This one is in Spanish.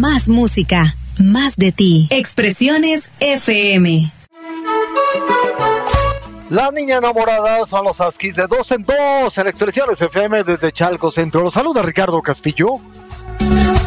Más música, más de ti. Expresiones FM. La niña enamorada son los Huskies de 2 en 2 en Expresiones FM desde Chalco Centro. Los saluda Ricardo Castillo.